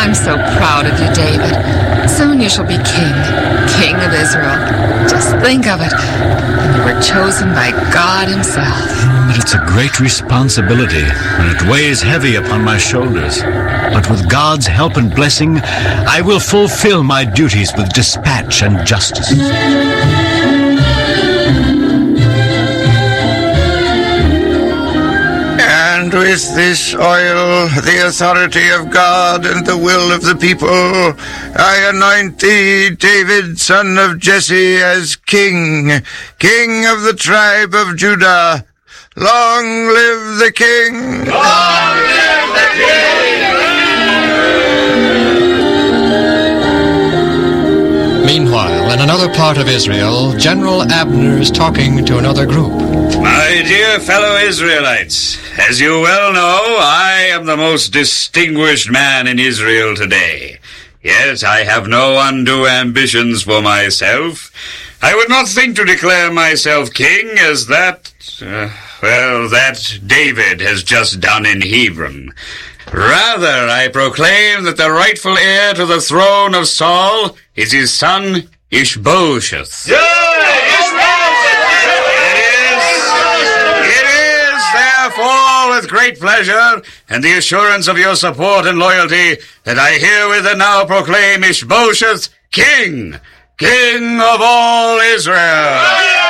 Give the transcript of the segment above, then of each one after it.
I'm so proud of you, David. Soon you shall be king of Israel. Just think of it. And you were chosen by God himself. But it's a great responsibility, and it weighs heavy upon my shoulders. But with God's help and blessing, I will fulfill my duties with dispatch and justice. And with this oil, the authority of God and the will of the people, I anoint thee, David, son of Jesse, as king of the tribe of Judah. Long live the king! Long live the king! Meanwhile, in another part of Israel, General Abner is talking to another group. My dear fellow Israelites, as you well know, I am the most distinguished man in Israel today. Yet I have no undue ambitions for myself. I would not think to declare myself king as that David has just done in Hebron. Rather, I proclaim that the rightful heir to the throne of Saul is his son Ishbosheth. It is, therefore, with great pleasure and the assurance of your support and loyalty that I herewith and now proclaim Ishbosheth king of all Israel.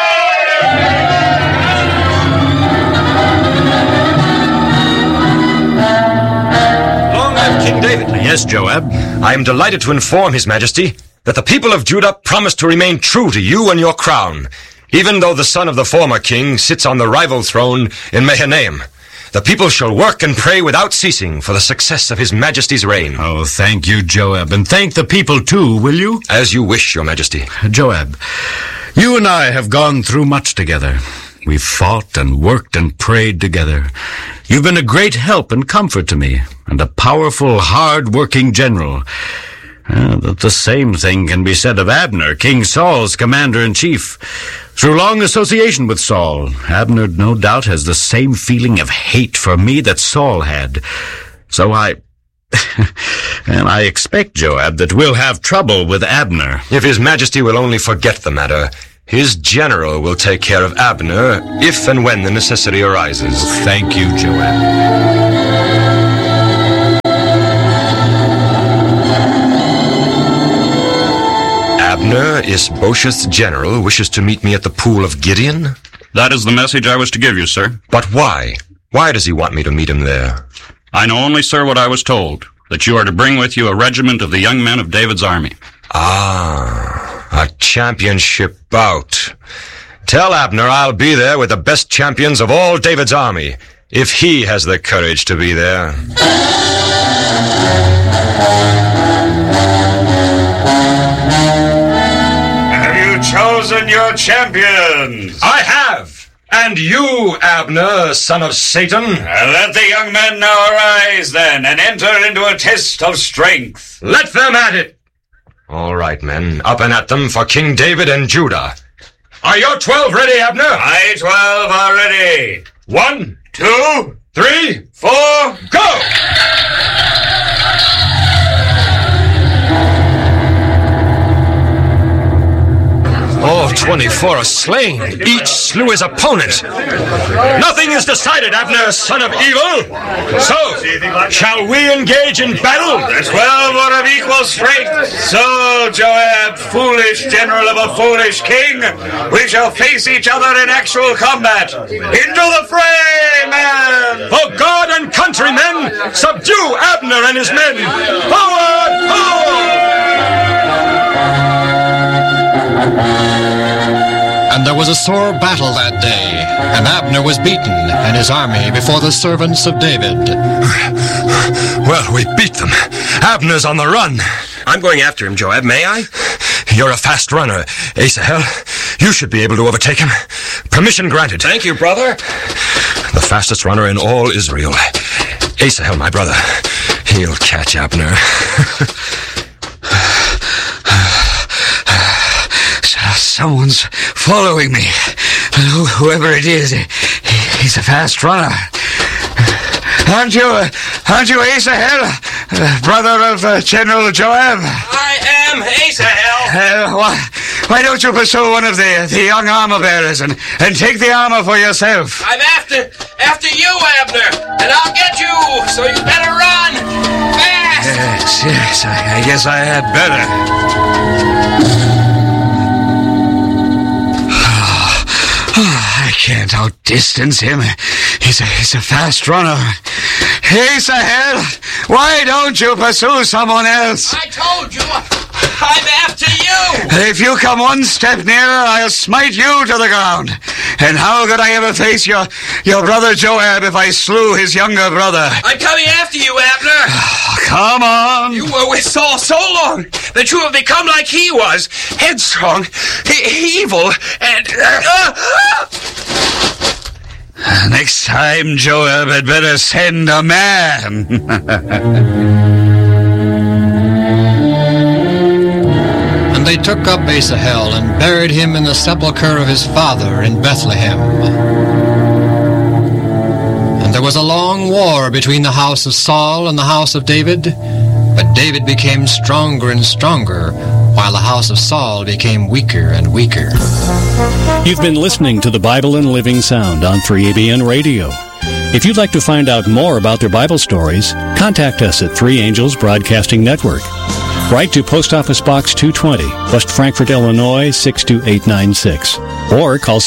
King David. Yes, Joab. I am delighted to inform His Majesty that the people of Judah promise to remain true to you and your crown, even though the son of the former king sits on the rival throne in Mahanaim. The people shall work and pray without ceasing for the success of His Majesty's reign. Oh, thank you, Joab, and thank the people too, will you? As you wish, Your Majesty. Joab, you and I have gone through much together. We've fought and worked and prayed together. You've been a great help and comfort to me, and a powerful, hard-working general. The same thing can be said of Abner, King Saul's commander-in-chief. Through long association with Saul, Abner no doubt has the same feeling of hate for me that Saul had. So and I expect, Joab, that we'll have trouble with Abner. If His Majesty will only forget the matter, his general will take care of Abner if and when the necessity arises. Thank you, Joab. Abner, Ishbosheth's general, wishes to meet me at the pool of Gideon? That is the message I was to give you, sir. But why? Why does he want me to meet him there? I know only, sir, what I was told, that you are to bring with you a regiment of the young men of David's army. A championship bout. Tell Abner I'll be there with the best champions of all David's army, if he has the courage to be there. Have you chosen your champions? I have! And you, Abner, son of Satan? Let the young men now arise, then, and enter into a test of strength. Let them at it! All right, men, up and at them for King David and Judah. Are your 12 ready, Abner? My 12 are ready. 1, 2, 3, 4, go! All 24 are slain. Each slew his opponent. Nothing is decided, Abner, son of evil. So, shall we engage in battle? The 12 are of equal strength. So, Joab, foolish general of a foolish king, we shall face each other in actual combat. Into the fray, men! For God and country, men, subdue Abner and his men. Forward! Forward! And there was a sore battle that day, and Abner was beaten and his army before the servants of David. Well, we beat them. Abner's on the run. I'm going after him, Joab. May I? You're a fast runner, Asahel. You should be able to overtake him. Permission granted. Thank you, brother. The fastest runner in all Israel. Asahel, my brother. He'll catch Abner. Someone's following me. Whoever it is, he's a fast runner. Aren't you Asahel? brother of General Joab? I am Asahel. Why don't you pursue one of the young armor bearers and take the armor for yourself? I'm after you, Abner, and I'll get you, so you better run fast. Yes, I guess I had better. I can't outdistance him. He's a fast runner. Asahel, why don't you pursue someone else? I told you, I'm after you. If you come one step nearer, I'll smite you to the ground. And how could I ever face your brother Joab if I slew his younger brother? I'm coming after you, Abner. Come on. You were with Saul so long that you have become like he was, headstrong, evil, and... Next time, Joab had better send a man. And they took up Asahel and buried him in the sepulchre of his father in Bethlehem. And there was a long war between the house of Saul and the house of David, but David became stronger and stronger, while the house of Saul became weaker and weaker. You've been listening to the Bible in Living Sound on 3ABN Radio. If you'd like to find out more about their Bible stories, contact us at Three Angels Broadcasting Network. Write to Post Office Box 220, West Frankfort, Illinois 62896, or call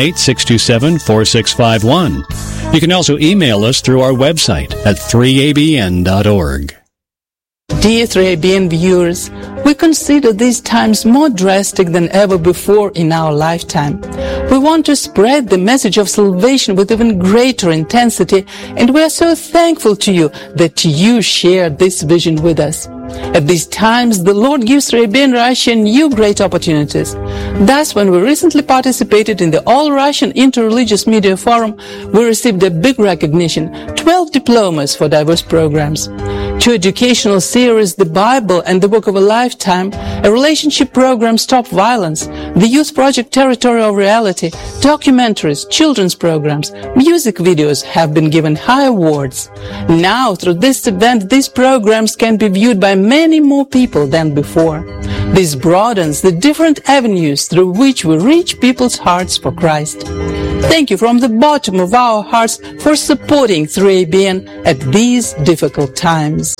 618-627-4651. You can also email us through our website at 3abn.org. Dear 3ABN viewers, we consider these times more drastic than ever before in our lifetime. We want to spread the message of salvation with even greater intensity, and we are so thankful to you that you share this vision with us. At these times, the Lord gives 3ABN Russia new great opportunities. Thus, when we recently participated in the All-Russian Interreligious Media Forum, we received a big recognition, 12 diplomas for diverse programs. 2 educational series, The Bible and the Book of a Lifetime, a relationship program, Stop Violence, the Youth Project Territorial Reality, documentaries, children's programs, music videos have been given high awards. Now, through this event, these programs can be viewed by many more people than before. This broadens the different avenues through which we reach people's hearts for Christ. Thank you from the bottom of our hearts for supporting 3ABN at these difficult times.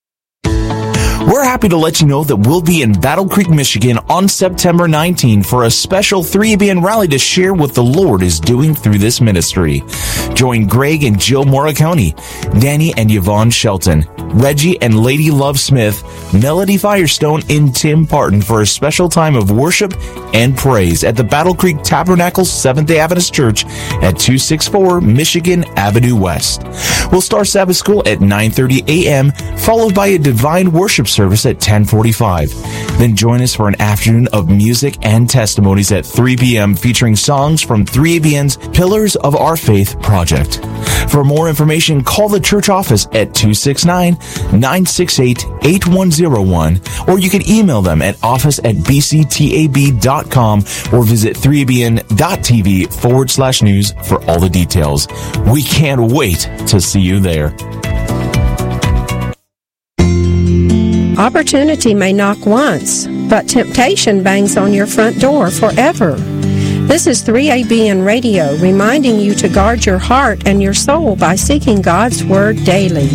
We're happy to let you know that we'll be in Battle Creek, Michigan on September 19 for a special 3ABN rally to share what the Lord is doing through this ministry. Join Greg and Jill Morricone, Danny and Yvonne Shelton, Reggie and Lady Love Smith, Melody Firestone, and Tim Parton for a special time of worship and praise at the Battle Creek Tabernacle Seventh-day Adventist Church at 264 Michigan Avenue West. We'll start Sabbath school at 9:30 a.m., followed by a divine worship service at 10:45. Then join us for an afternoon of music and testimonies at 3 p.m. featuring songs from 3ABN's Pillars of Our Faith project. For more information, call the church office at 269-968-8101, or you can email them at office@bctab.com or visit 3abn.tv/news for all the details. We can't wait to see you there. Opportunity may knock once, but temptation bangs on your front door forever. This is 3ABN Radio reminding you to guard your heart and your soul by seeking God's Word daily.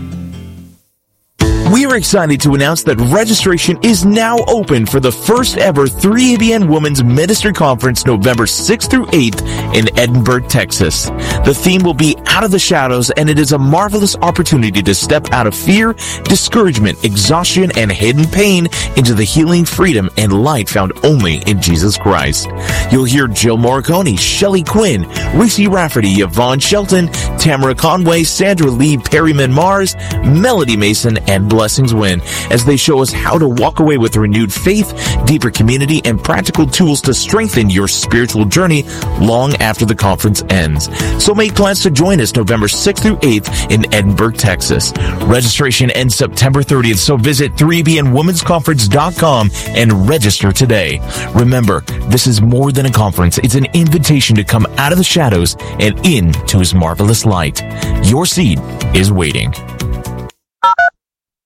We are excited to announce that registration is now open for the first ever 3ABN Women's Ministry Conference November 6th through 8th in Edinburgh, Texas. The theme will be Out of the Shadows, and it is a marvelous opportunity to step out of fear, discouragement, exhaustion, and hidden pain into the healing, freedom, and light found only in Jesus Christ. You'll hear Jill Morricone, Shelley Quinn, Reese Rafferty, Yvonne Shelton, Tamara Conway, Sandra Lee, Perryman Mars, Melody Mason, and Blessings Win, as they show us how to walk away with renewed faith, deeper community, and practical tools to strengthen your spiritual journey long after the conference ends. So make plans to join us November 6th through 8th in Edinburgh, Texas. Registration ends September 30th, so visit 3ABNWomen'sConference.com and register today. Remember, this is more than a conference. It's an invitation to come out of the shadows and into His marvelous light. Your seed is waiting.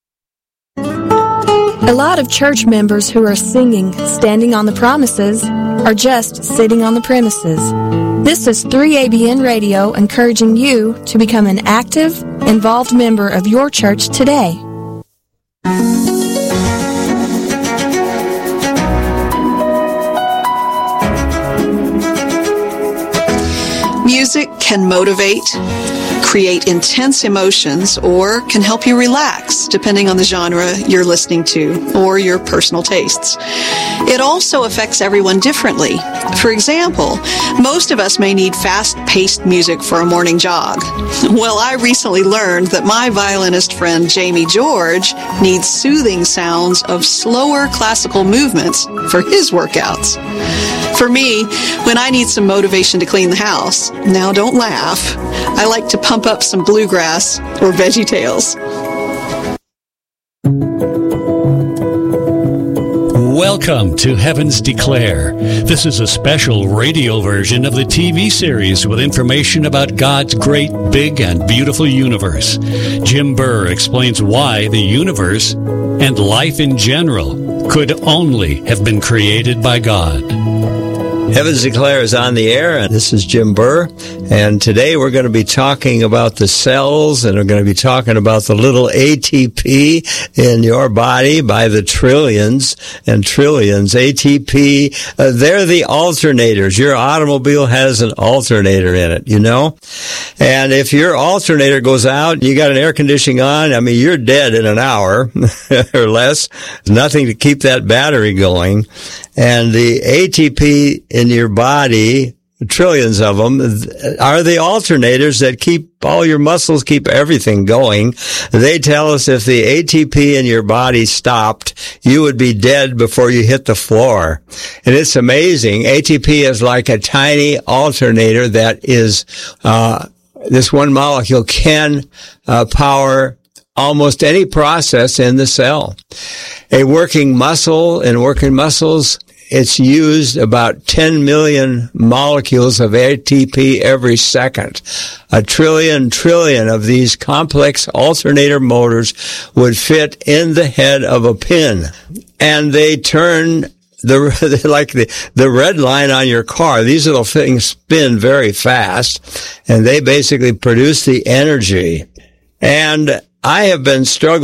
A lot of church members who are singing Standing on the Promises are just sitting on the premises. This is 3ABN Radio encouraging you to become an active, involved member of your church today. Music can motivate, create intense emotions, or can help you relax, depending on the genre you're listening to or your personal tastes. It also affects everyone differently. For example, most of us may need fast-paced music for a morning jog. Well, I recently learned that my violinist friend Jamie George needs soothing sounds of slower classical movements for his workouts. For me, when I need some motivation to clean the house, now don't laugh, I like to pump up some bluegrass or VeggieTales. Welcome to Heavens Declare. This is a special radio version of the TV series with information about God's great, big, and beautiful universe. Jim Burr explains why the universe and life in general could only have been created by God. Heavens Declare is on the air, and this is Jim Burr. And today we're going to be talking about the cells, and we're going to be talking about the little ATP in your body by the trillions and trillions. ATP, they're the alternators. Your automobile has an alternator in it, you know? And if your alternator goes out, you got an air conditioning on, I mean, you're dead in an hour or less. Nothing to keep that battery going. And the ATP in your body, trillions of them, are the alternators that keep all your muscles, keep everything going. They tell us if the ATP in your body stopped, you would be dead before you hit the floor. And it's amazing. ATP is like a tiny alternator that is, this one molecule can power almost any process in the cell. A working muscle, in working muscles, it's used about 10 million molecules of ATP every second. A trillion of these complex alternator motors would fit in the head of a pin. And they turn like the red line on your car. These little things spin very fast, and they basically produce the energy. And I have been struggling